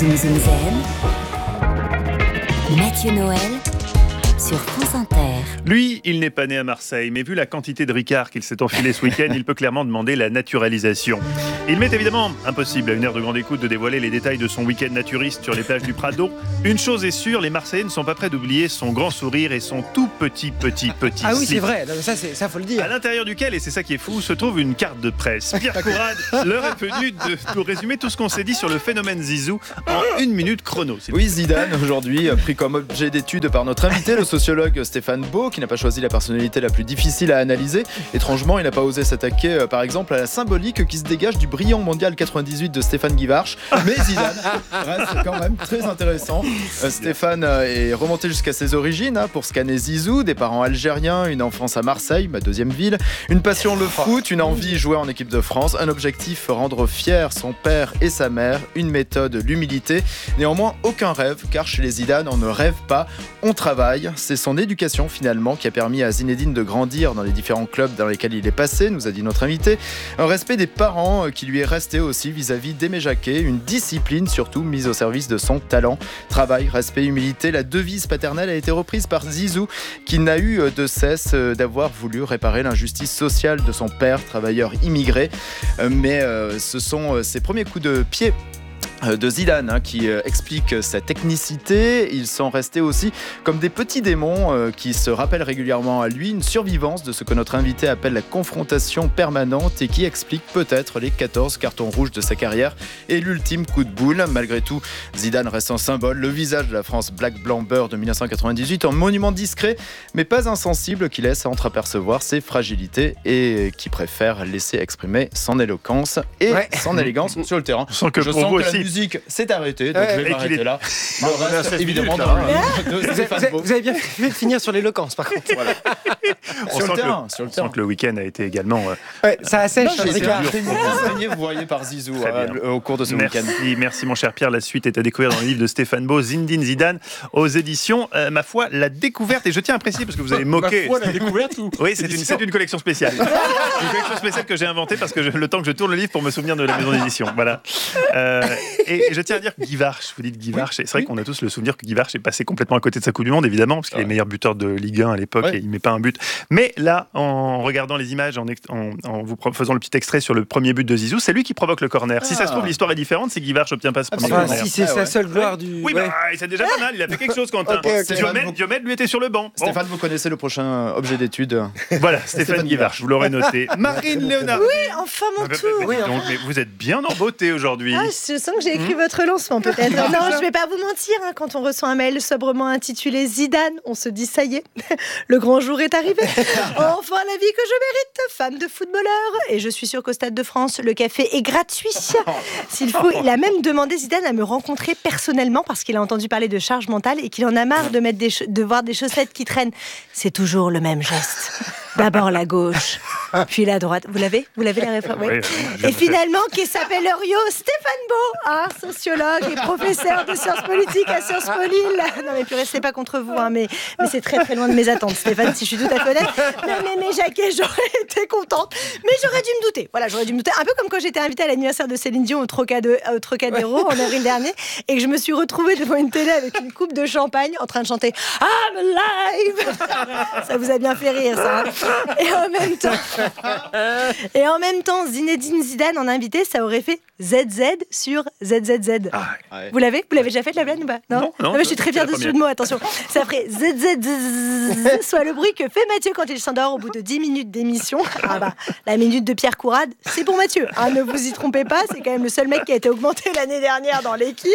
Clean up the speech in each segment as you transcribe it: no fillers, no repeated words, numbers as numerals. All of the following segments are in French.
Zoom Zoom Zen, Mathieu Noël sur France Inter. Lui, il n'est pas né à Marseille, mais vu la quantité de Ricard qu'il s'est enfilé ce week-end, il peut clairement demander la naturalisation. Il m'est évidemment impossible, à une heure de grande écoute, de dévoiler les détails de son week-end naturiste sur les plages du Prado. Une chose est sûre, les Marseillais ne sont pas prêts d'oublier son grand sourire et son tout petit Ah oui, slip. c'est vrai, ça faut le dire. À l'intérieur duquel, et c'est ça qui est fou, se trouve une carte de presse. Pierre Courade, l'heure est venue de nous résumer tout ce qu'on s'est dit sur le phénomène Zizou en 1 minute chrono. Oui, Zidane, aujourd'hui, pris comme objet d'étude par notre invité, le sociologue Stéphane Beau, qui n'a pas choisi la personnalité la plus difficile à analyser. Étrangement, il n'a pas osé s'attaquer, par exemple, à la symbolique qui se dégage du brillant mondial 98 de Stéphane Guivarch. Mais Zidane reste quand même très intéressant. Stéphane est remonté jusqu'à ses origines pour scanner Zizou, des parents algériens, une enfance à Marseille, ma deuxième ville, une passion le foot, une envie jouer en équipe de France, un objectif rendre fier son père et sa mère, une méthode l'humilité. Néanmoins, aucun rêve, car chez les Zidane, on ne rêve pas, on travaille. C'est son éducation finalement qui a permis à Zinedine de grandir dans les différents clubs dans lesquels il est passé, nous a dit notre invité. Un respect des parents qui lui est resté aussi vis-à-vis d'Aimé Jacquet, une discipline surtout mise au service de son talent. Travail, respect, humilité, la devise paternelle a été reprise par Zizou qui n'a eu de cesse d'avoir voulu réparer l'injustice sociale de son père, travailleur immigré. Mais ce sont ses premiers coups de pied de Zidane qui explique sa technicité. Ils sont restés aussi comme des petits démons qui se rappellent régulièrement à lui, une survivance de ce que notre invité appelle la confrontation permanente et qui explique peut-être les 14 cartons rouges de sa carrière et l'ultime coup de boule. Malgré tout, Zidane reste un symbole, le visage de la France black, blanc, beurre de 1998, un monument discret mais pas insensible qui laisse entreapercevoir ses fragilités et qui préfère laisser exprimer son éloquence et son élégance sur le terrain. Je sens que pour vous aussi, la musique s'est arrêtée, donc je vais m'arrêter là. Le reste, évidemment, Vous avez bien fait de finir sur l'éloquence, par contre. Voilà. Sur le terrain. On sent que le week-end a été également... ça assèche, Ricard. Vous voyez par Zizou au cours de ce week-end. Merci mon cher Pierre. La suite est à découvrir dans le livre de Stéphane Beau, Zinedine Zidane, aux éditions, ma foi, la découverte. Et je tiens à préciser, parce que vous avez moqué... Ma foi, la découverte ou... Oui, c'est une collection spéciale. Une collection spéciale que j'ai inventée parce que le temps que je tourne le livre pour me souvenir de la maison d'édition. Voilà. Et je tiens à dire que Guivarch, vous dites Guivarch, c'est vrai qu'on a tous le souvenir que Guivarch est passé complètement à côté de sa Coupe du Monde, évidemment, parce qu'il est meilleur buteur de Ligue 1 à l'époque et il ne met pas un but. Mais là, en regardant les images, en vous faisant le petit extrait sur le premier but de Zizou, c'est lui qui provoque le corner. Si ça se trouve, l'histoire est différente, c'est Guivarch n'obtient pas ce premier corner. Si c'est sa seule gloire du... Oui, c'est déjà pas mal, il a fait quelque chose, Quentin. Diomède, lui, était sur le banc. Stéphane, vous connaissez le prochain objet d'étude? Voilà, Stéphane Guivarch, vous l'aurez noté. Marine Léonard. Oui, enfin mon tour. Mais vous êtes bien en beauté aujourd'hui. Je sens que j'ai écrit votre lancement peut-être. Non, je vais pas vous mentir, quand on reçoit un mail sobrement intitulé Zidane, on se dit ça y est, le grand jour est arrivé. Enfin la vie que je mérite, femme de footballeur. Et je suis sûre qu'au Stade de France, le café est gratuit. S'il faut, il a même demandé Zidane à me rencontrer personnellement parce qu'il a entendu parler de charge mentale et qu'il en a marre de voir des chaussettes qui traînent. C'est toujours le même geste. D'abord la gauche, puis la droite. Vous l'avez la référence? Oui. Et finalement, qui s'appelle Rio, Stéphane Beau, sociologue et professeur de sciences politiques à Sciences Po Lille. Non mais purée, c'est pas contre vous, mais c'est très très loin de mes attentes, Stéphane, si je suis tout à fait honnête. Non mais Jacquet, j'aurais été contente, mais j'aurais dû me douter. Voilà, j'aurais dû me douter. Un peu comme quand j'étais invitée à l'anniversaire de Céline Dion au Trocadéro en avril dernier, et que je me suis retrouvée devant une télé avec une coupe de champagne en train de chanter I'm alive. Ça vous a bien fait rire, ça. Et en même temps, Zinedine Zidane en invité, ça aurait fait ZZ sur ZZZ. Vous l'avez déjà fait la blague ou pas? Non, mais je suis très fière de ce jeu de mots, attention. Ça ferait ZZ, soit le bruit que fait Mathieu quand il s'endort au bout de 10 minutes d'émission. La minute de Pierre Courade, c'est pour Mathieu. Ne vous y trompez pas, c'est quand même le seul mec qui a été augmenté l'année dernière dans l'équipe.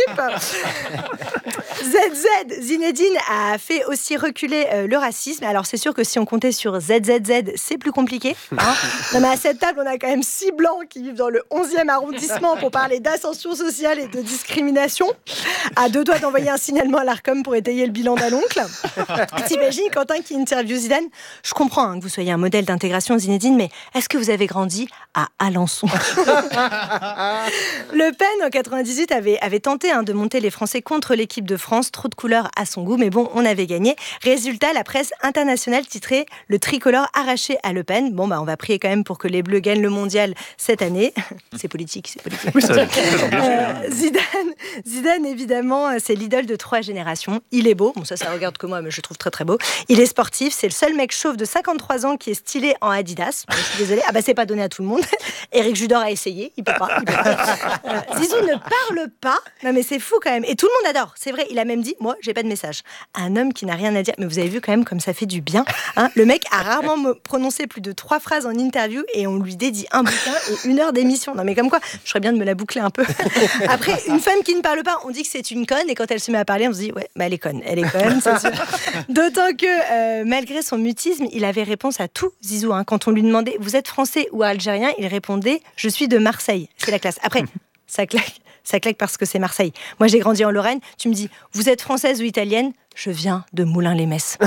ZZ, Zinedine a fait aussi reculer le racisme. Alors c'est sûr que si on comptait sur ZZZ, c'est plus compliqué. Non, mais à cette table, on a quand même 6 blancs qui vivent dans le 11e arrondissement pour parler d'ascension sociale et de discrimination. À 2 doigts d'envoyer un signalement à l'Arcom pour étayer le bilan d'un oncle. T'imagines, Quentin, qui interviewe Zidane? Je comprends que vous soyez un modèle d'intégration, Zinedine, mais est-ce que vous avez grandi à Alençon? Le Pen, en 98, avait tenté de monter les Français contre l'équipe de France France, trop de couleurs à son goût, mais bon, on avait gagné. Résultat, la presse internationale titrait « Le tricolore arraché à Le Pen ». Bon, on va prier quand même pour que les Bleus gagnent le mondial cette année. C'est politique. Oui, ça va être très engagé. Zidane, évidemment, c'est l'idole de 3 générations. Il est beau, bon ça regarde que moi, mais je le trouve très très beau. Il est sportif, c'est le seul mec chauve de 53 ans qui est stylé en Adidas. Je suis désolée, c'est pas donné à tout le monde. Éric Judor a essayé, il peut pas. Zizou ne parle pas, non mais c'est fou quand même. Et tout le monde adore, c'est vrai, il a même dit, moi j'ai pas de message. Un homme qui n'a rien à dire, mais vous avez vu quand même comme ça fait du bien. Hein, le mec a rarement prononcé plus de 3 phrases en interview et on lui dédie un bouquin et 1 heure d'émission. Non mais comme quoi, je ferais bien de me la boucler un peu. Après, une femme qui ne parle pas, on dit que c'est une conne et quand elle se met à parler, on se dit, ouais, elle est conne, c'est sûr. D'autant que, malgré son mutisme, il avait réponse à tout, Zizou. Hein. Quand on lui demandait, vous êtes français ou algérien, il répondait, je suis de Marseille. C'est la classe. Après, ça claque parce que c'est Marseille. Moi, j'ai grandi en Lorraine. Tu me dis, vous êtes française ou italienne ? Je viens de Moulins-les-Metz.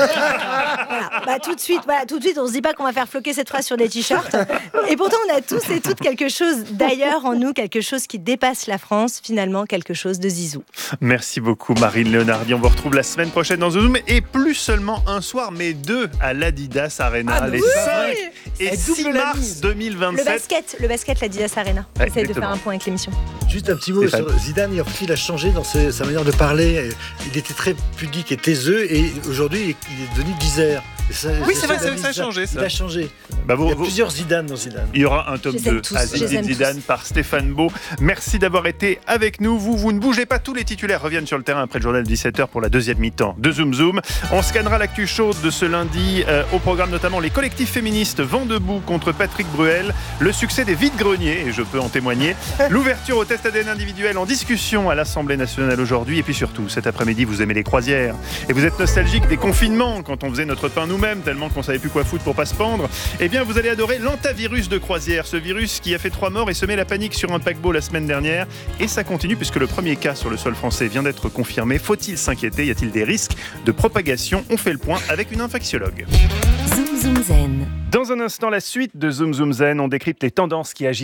Voilà. Tout de suite, on se dit pas qu'on va faire floquer cette phrase sur des t-shirts. Et pourtant, on a tous et toutes quelque chose d'ailleurs en nous, quelque chose qui dépasse la France, finalement, quelque chose de Zizou. Merci beaucoup, Marine Léonardi. On vous retrouve la semaine prochaine dans The Zoom. Et plus seulement un soir, mais 2 à l'Adidas Arena. Les 5 et 6 mars 2027. Le basket, l'Adidas Arena. J'essaie de faire un point avec l'émission. Juste un petit mot sur Zidane. Il a changé dans sa manière de parler. Il était très pudique et taiseux et aujourd'hui il est devenu disert. C'est vrai, ça a changé. Il a changé. Il y a plusieurs Zidane dans Zidane. Il y aura un tome 2 à Zidane par Stéphane Beau. Merci d'avoir été avec nous. Vous ne bougez pas. Tous les titulaires reviennent sur le terrain après le journal de 17h pour la deuxième mi-temps de Zoom Zoom. On scannera l'actu chaude de ce lundi. Au programme notamment les collectifs féministes Vent debout contre Patrick Bruel, le succès des vides-greniers, et je peux en témoigner, l'ouverture au test ADN individuel en discussion à l'Assemblée nationale aujourd'hui, et puis surtout cet après-midi vous aimez les croisières et vous êtes nostalgique des confinements quand on faisait notre pain nous-mêmes tellement qu'on savait plus quoi foutre pour pas se pendre. Eh bien vous allez adorer l'antavirus de croisière, ce virus qui a fait 3 morts et semé la panique sur un paquebot la semaine dernière, et ça continue puisque le premier cas sur le sol français vient d'être confirmé. Faut-il s'inquiéter? Y a-t-il des risques de propagation? On fait le point avec une infectiologue. Zoom Zoom Zen. Dans un instant, la suite de Zoom Zoom Zen, on décrypte les tendances qui agitent